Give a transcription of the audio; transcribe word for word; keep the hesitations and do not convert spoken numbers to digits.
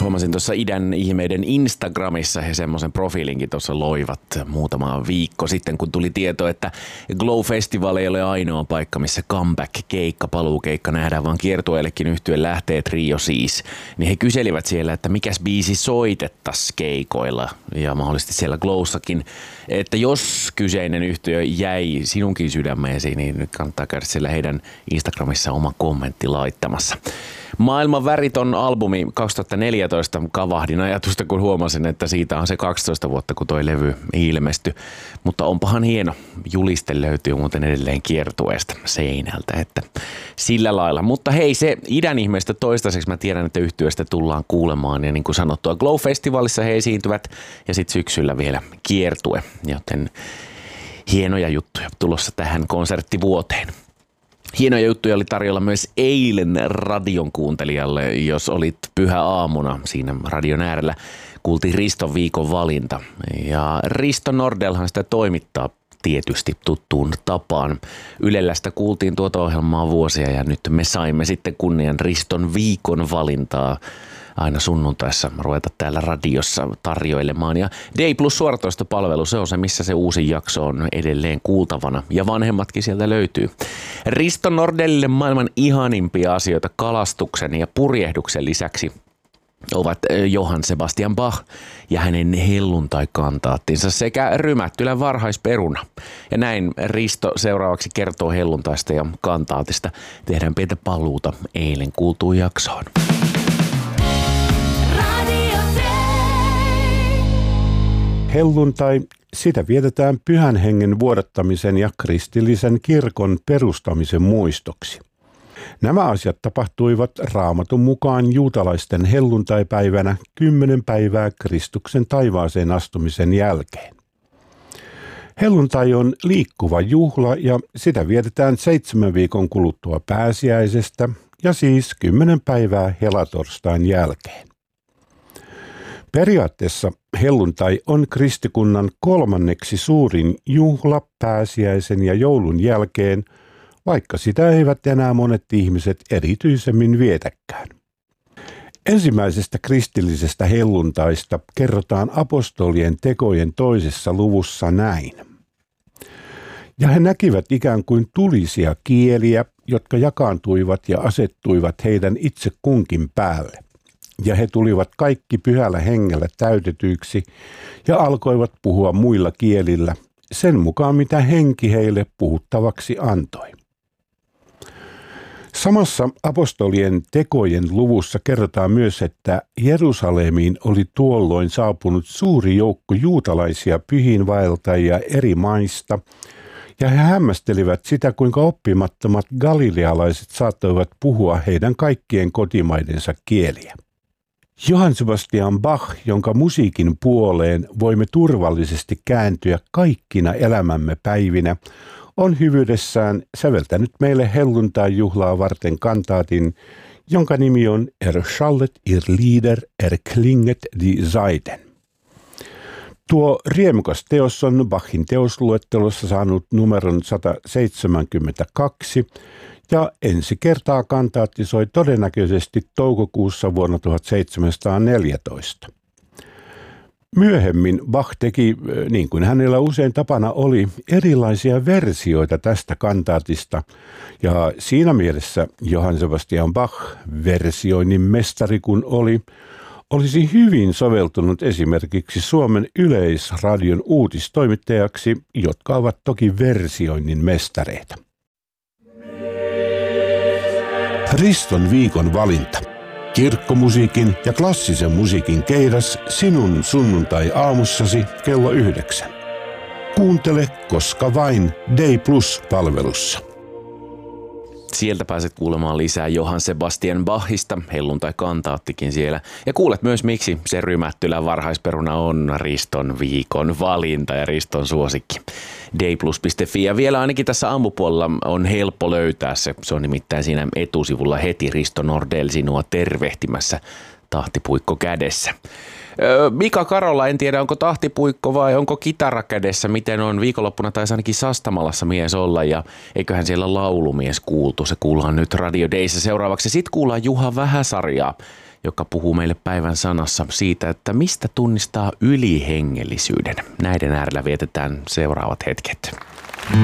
Huomasin tuossa idän ihmeiden Instagramissa he semmoisen profiilinkin tuossa loivat muutama viikko sitten, kun tuli tieto, että Glow-festival ei ole ainoa paikka, missä comeback-keikka, paluukeikka nähdään, vaan kiertueellekin yhtye lähtee Trio siis. Niin he kyselivät siellä, että mikäs biisi soitettaisiin keikoilla ja mahdollisesti siellä Glowssakin, että jos kyseinen yhtye jäi sinunkin sydämeesi, niin nyt kannattaa käydä siellä heidän Instagramissa oma kommentti laittamassa. Maailman väriton albumi kaksituhattaneljätoista kavahdin ajatusta, kun huomasin, että siitä on se kaksitoista vuotta, kun toi levy ilmestyi. Mutta onpahan hieno. Juliste löytyy muuten edelleen kiertueesta seinältä, että sillä lailla. Mutta hei, se idän ihmeestä toistaiseksi mä tiedän, että yhtyeestä tullaan kuulemaan. Ja niin kuin sanottua, Glow-festivaalissa he esiintyvät ja sitten syksyllä vielä kiertue. Joten hienoja juttuja tulossa tähän konserttivuoteen. Hienoja juttuja oli tarjolla myös eilen radion kuuntelijalle, jos olit pyhäaamuna siinä radion äärellä. Kuultiin Riston viikon valinta ja Risto Nordelhan sitä toimittaa tietysti tuttuun tapaan. Ylellä sitä kuultiin tuota ohjelmaa vuosia ja nyt me saimme sitten kunnian Riston viikon valintaa aina sunnuntaissa ruveta täällä radiossa tarjoilemaan. Ja D Plus suoratoistopalvelu, se on se, missä se uusi jakso on edelleen kuultavana. Ja vanhemmatkin sieltä löytyy. Risto Nordellille maailman ihanimpia asioita kalastuksen ja purjehduksen lisäksi ovat Johann Sebastian Bach ja hänen helluntai-kantaattinsa sekä Rymättylän varhaisperuna. Ja näin Risto seuraavaksi kertoo helluntaista ja kantaatista. Tehdään pientä paluuta eilen kuultuun jaksoon. Helluntai, sitä vietetään Pyhän Hengen vuodattamisen ja kristillisen kirkon perustamisen muistoksi. Nämä asiat tapahtuivat Raamatun mukaan juutalaisten helluntaipäivänä kymmenen päivää Kristuksen taivaaseen astumisen jälkeen. Helluntai on liikkuva juhla ja sitä vietetään seitsemän viikon kuluttua pääsiäisestä ja siis kymmenen päivää helatorstain jälkeen. Periaatteessa helluntai on kristikunnan kolmanneksi suurin juhla pääsiäisen ja joulun jälkeen, vaikka sitä eivät enää monet ihmiset erityisemmin vietäkään. Ensimmäisestä kristillisestä helluntaista kerrotaan apostolien tekojen toisessa luvussa näin. Ja he näkivät ikään kuin tulisia kieliä, jotka jakaantuivat ja asettuivat heidän itse kunkin päälle. Ja he tulivat kaikki pyhällä hengellä täytetyiksi ja alkoivat puhua muilla kielillä, sen mukaan mitä henki heille puhuttavaksi antoi. Samassa apostolien tekojen luvussa kerrotaan myös, että Jerusalemiin oli tuolloin saapunut suuri joukko juutalaisia pyhiinvaeltajia eri maista, ja he hämmästelivät sitä, kuinka oppimattomat galilealaiset saattoivat puhua heidän kaikkien kotimaidensa kieliä. Johann Sebastian Bach, jonka musiikin puoleen voimme turvallisesti kääntyä kaikkina elämämme päivinä, on hyvyydessään säveltänyt meille helluntai-juhlaa varten kantaatin, jonka nimi on Erschallet ihr Lieder, erklinget die Saiten. Tuo riemukas teos on Bachin teosluettelossa saanut numeron sata seitsemänkymmentäkaksi ja ensi kertaa kantaatti soi todennäköisesti toukokuussa vuonna tuhatseitsemänsataaneljätoista. Myöhemmin Bach teki, niin kuin hänellä usein tapana oli, erilaisia versioita tästä kantaatista, ja siinä mielessä Johann Sebastian Bach, versioinnin mestari kun oli, olisi hyvin soveltunut esimerkiksi Suomen Yleisradion uutistoimittajaksi, jotka ovat toki versioinnin mestareita. Riston viikon valinta. Kirkkomusiikin ja klassisen musiikin keidas sinun sunnuntai-aamussasi kello yhdeksän. Kuuntele koska vain D Plus-palvelussa. Sieltä pääset kuulemaan lisää Johann Sebastian Bachista, helluntai-kantaattikin siellä. Ja kuulet myös, miksi se Rymättylän varhaisperuna on Riston viikon valinta ja Riston suosikki. d plus piste fi ja vielä ainakin tässä aamupuolella on helppo löytää se. Se on nimittäin siinä etusivulla heti Risto Nordell sinua tervehtimässä tahtipuikko kädessä. Mika Karola, en tiedä onko tahtipuikko vai onko kitara kädessä, miten on. Viikonloppuna taisi ainakin Sastamalassa mies olla ja eiköhän siellä laulumies kuultu. Se kuullaan nyt Radio Dayssä seuraavaksi. Sitten kuullaan Juha Vähäsarjaa, joka puhuu meille päivän sanassa siitä, että mistä tunnistaa ylihengellisyyden. Näiden äärellä vietetään seuraavat hetket.